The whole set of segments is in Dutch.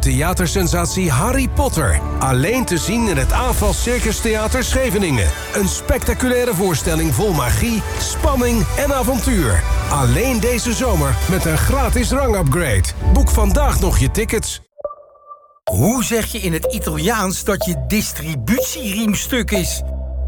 theatersensatie Harry Potter. Alleen te zien in het Aanval Circus Theater Scheveningen. Een spectaculaire voorstelling vol magie, spanning en avontuur. Alleen deze zomer met een gratis rangupgrade. Boek vandaag nog je tickets. Hoe zeg je in het Italiaans dat je distributieriem stuk is?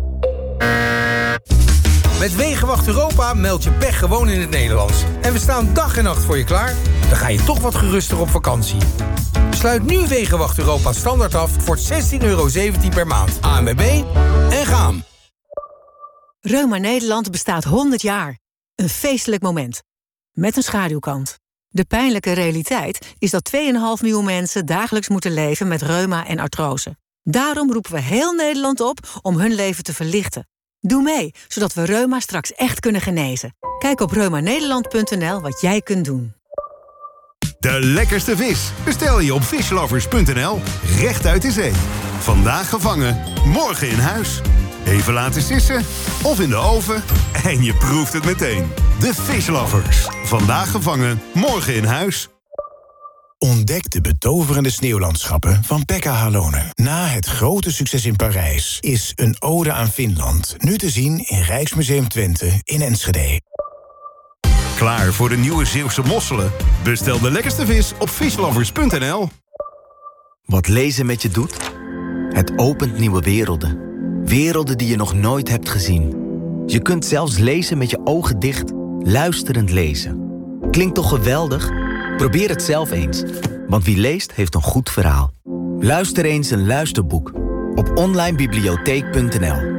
Met Wegenwacht Europa meld je pech gewoon in het Nederlands. En we staan dag en nacht voor je klaar. Dan ga je toch wat geruster op vakantie. Sluit nu Wegenwacht Europa standaard af voor €16,17 per maand. ANWB en gaan. Reuma Nederland bestaat 100 jaar. Een feestelijk moment. Met een schaduwkant. De pijnlijke realiteit is dat 2,5 miljoen mensen dagelijks moeten leven met reuma en artrose. Daarom roepen we heel Nederland op om hun leven te verlichten. Doe mee, zodat we reuma straks echt kunnen genezen. Kijk op reumanederland.nl wat jij kunt doen. De lekkerste vis bestel je op fishlovers.nl. Recht uit de zee. Vandaag gevangen, morgen in huis. Even laten sissen of in de oven en je proeft het meteen. De Fishlovers. Vandaag gevangen, morgen in huis. Ontdek de betoverende sneeuwlandschappen van Pekka Halonen. Na het grote succes in Parijs is Een ode aan Finland nu te zien in Rijksmuseum Twente in Enschede. Klaar voor de nieuwe Zeeuwse mosselen? Bestel de lekkerste vis op fishlovers.nl. Wat lezen met je doet? Het opent nieuwe werelden. Werelden die je nog nooit hebt gezien. Je kunt zelfs lezen met je ogen dicht, luisterend lezen. Klinkt toch geweldig? Probeer het zelf eens. Want wie leest, heeft een goed verhaal. Luister eens een luisterboek op onlinebibliotheek.nl.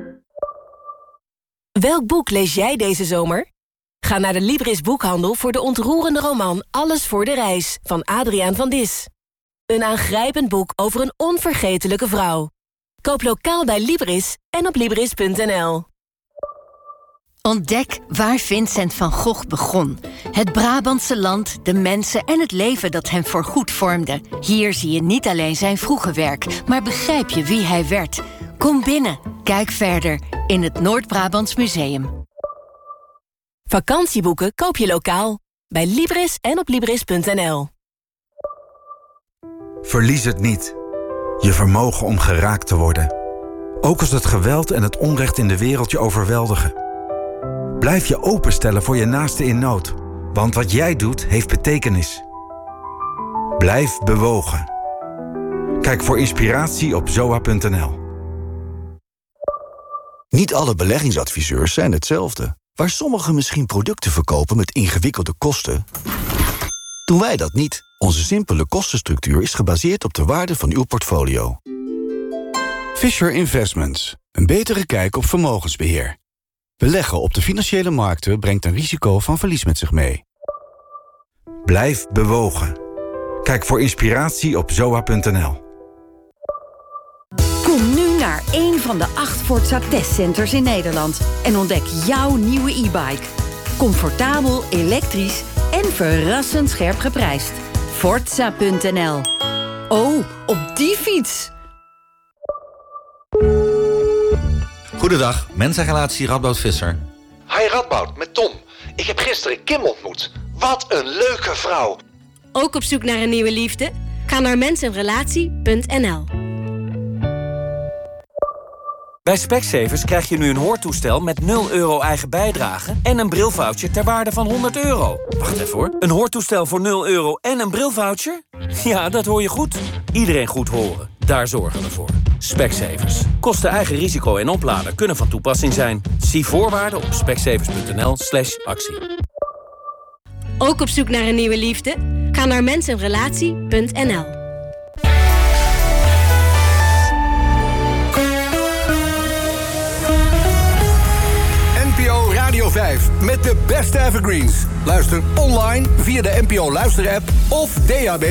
Welk boek lees jij deze zomer? Ga naar de Libris boekhandel voor de ontroerende roman Alles voor de reis van Adriaan van Dis. Een aangrijpend boek over een onvergetelijke vrouw. Koop lokaal bij Libris en op Libris.nl. Ontdek waar Vincent van Gogh begon. Het Brabantse land, de mensen en het leven dat hem voorgoed vormde. Hier zie je niet alleen zijn vroege werk, maar begrijp je wie hij werd. Kom binnen, kijk verder in het Noord-Brabants Museum. Vakantieboeken koop je lokaal bij Libris en op Libris.nl. Verlies het niet. Je vermogen om geraakt te worden. Ook als het geweld en het onrecht in de wereld je overweldigen. Blijf je openstellen voor je naaste in nood. Want wat jij doet, heeft betekenis. Blijf bewogen. Kijk voor inspiratie op zoa.nl. Niet alle beleggingsadviseurs zijn hetzelfde. Waar sommigen misschien producten verkopen met ingewikkelde kosten, doen wij dat niet. Onze simpele kostenstructuur is gebaseerd op de waarde van uw portfolio. Fisher Investments. Een betere kijk op vermogensbeheer. Beleggen op de financiële markten brengt een risico van verlies met zich mee. Blijf bewogen. Kijk voor inspiratie op zoa.nl. Kom nu naar een van de 8 Forza testcenters in Nederland en ontdek jouw nieuwe e-bike. Comfortabel, elektrisch en verrassend scherp geprijsd. Forza.nl. Oh, op die fiets! Goedendag, mensenrelatie Radboud Visser. Hi Radboud, met Tom. Ik heb gisteren Kim ontmoet. Wat een leuke vrouw. Ook op zoek naar een nieuwe liefde? Ga naar mensenrelatie.nl. Bij Specsavers krijg je nu een hoortoestel met €0 eigen bijdrage en een brilvoucher ter waarde van €100. Wacht even hoor. Een hoortoestel voor €0 en een brilvoucher? Ja, dat hoor je goed. Iedereen goed horen. Daar zorgen we voor. Specsavers. Kosten eigen risico en opladen kunnen van toepassing zijn. Zie voorwaarden op specsavers.nl/actie. Ook op zoek naar een nieuwe liefde? Ga naar mensenrelatie.nl. NPO Radio 5 met de beste evergreens. Luister online via de NPO Luister-app of DAB+.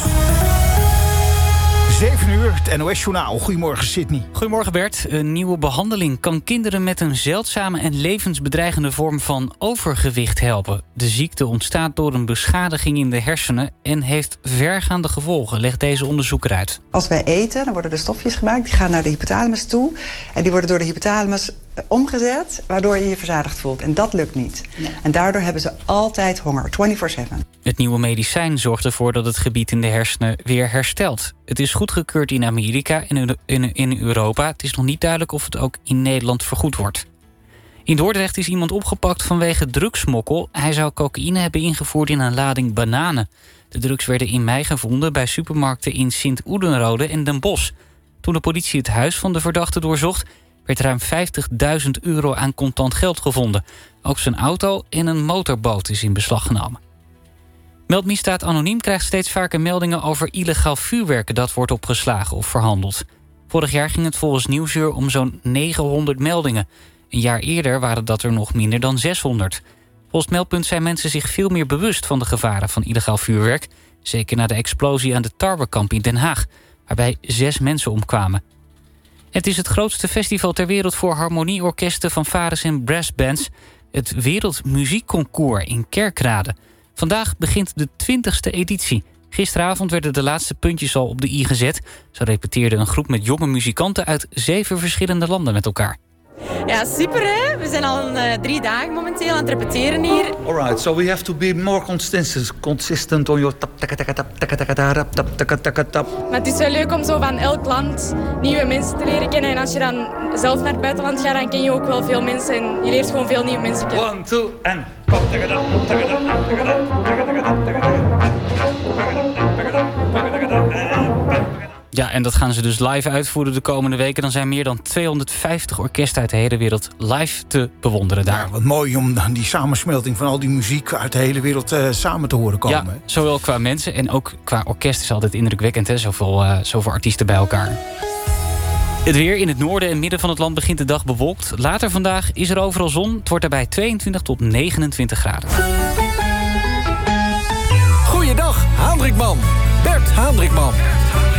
7 uur, het NOS-journaal. Goedemorgen, Sydney. Goedemorgen, Bert. Een nieuwe behandeling kan kinderen met een zeldzame en levensbedreigende vorm van overgewicht helpen. De ziekte ontstaat door een beschadiging in de hersenen en heeft vergaande gevolgen, legt deze onderzoeker uit. Als wij eten, dan worden er stofjes gemaakt, die gaan naar de hypothalamus toe. En die worden door de hypothalamus omgezet waardoor je je verzadigd voelt. En dat lukt niet. Nee. En daardoor hebben ze altijd honger, 24/7. Het nieuwe medicijn zorgt ervoor dat het gebied in de hersenen weer herstelt. Het is goedgekeurd in Amerika en in Europa. Het is nog niet duidelijk of het ook in Nederland vergoed wordt. In Dordrecht is iemand opgepakt vanwege drugsmokkel. Hij zou cocaïne hebben ingevoerd in een lading bananen. De drugs werden in mei gevonden bij supermarkten in Sint-Oedenrode en Den Bosch. Toen de politie het huis van de verdachte doorzocht, werd ruim €50.000 aan contant geld gevonden. Ook zijn auto en een motorboot is in beslag genomen. Meldmisdaad Anoniem krijgt steeds vaker meldingen over illegaal vuurwerk dat wordt opgeslagen of verhandeld. Vorig jaar ging het volgens Nieuwsuur om zo'n 900 meldingen. Een jaar eerder waren dat er nog minder dan 600. Volgens Meldpunt zijn mensen zich veel meer bewust van de gevaren van illegaal vuurwerk. Zeker na de explosie aan de Tarwekamp in Den Haag, waarbij 6 mensen omkwamen. Het is het grootste festival ter wereld voor harmonieorkesten, fanfares en brassbands. Het Wereldmuziekconcours in Kerkrade. Vandaag begint de 20e editie. Gisteravond werden de laatste puntjes al op de i gezet. Zo repeteerde een groep met jonge muzikanten uit 7 verschillende landen met elkaar. Ja, super hè. We zijn al 3 dagen momenteel aan het repeteren hier. Alright, so we have to be more consistent on your tap. Maar het is wel leuk om zo van elk land nieuwe mensen te leren kennen. En als je dan zelf naar het buitenland gaat, dan ken je ook wel veel mensen. En je leert gewoon veel nieuwe mensen kennen. 1, 2 en... Ja, en dat gaan ze dus live uitvoeren de komende weken. Dan zijn meer dan 250 orkesten uit de hele wereld live te bewonderen daar. Ja, wat mooi om dan die samensmelting van al die muziek uit de hele wereld samen te horen komen. Ja, zowel qua mensen en ook qua orkest is altijd indrukwekkend, hè? Zoveel artiesten bij elkaar. Het weer in het noorden en midden van het land begint de dag bewolkt. Later vandaag is er overal zon. Het wordt daarbij 22 tot 29 graden. Goeiedag, Haandrikman. Bert Haandrikman.